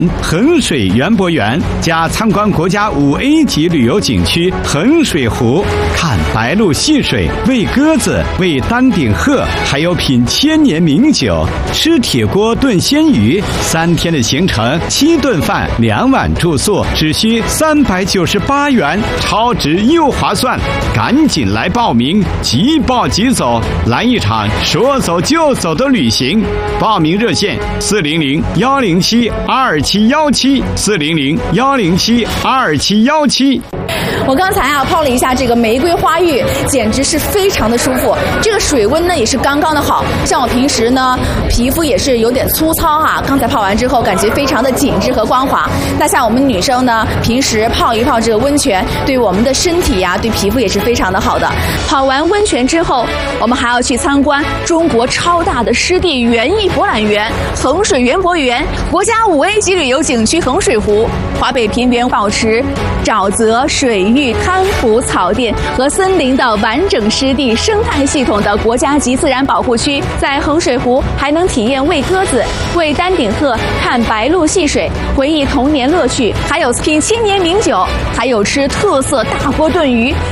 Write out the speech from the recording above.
衡水园博园加参观国家5A 级旅游景区衡水湖，看白鹭戏水，喂鸽子，喂丹顶鹤，还有品千年名酒，吃铁锅炖鲜鱼。3天的行程，7顿饭，2晚住宿，只需398元，超值又划算，赶紧来报名，即报即走，来一场说走就走的旅行。报名热线400-107-2717，400-107-2717。 我刚才泡了一下这个玫瑰花浴，简直是非常的舒服。这个水温呢也是刚刚的好，像我平时呢皮肤也是有点粗糙刚才泡完之后感觉非常的紧致和光滑。那像我们女生呢，平时泡一泡这个温泉，对我们的身体对皮肤也是非常的好的。泡完温泉之后，我们还要去参观中国超大的湿地园艺博览园衡水园博园，国家5A 级旅游景区衡水湖，华北平原保持沼泽、水域、滩涂、草甸和森林的完整湿地生态系统的国家级自然保护区。在衡水湖还能体验喂鸽子、喂丹顶鹤、看白鹭戏水，回忆童年乐趣，还有品千年名酒，还有吃特色大锅炖鱼。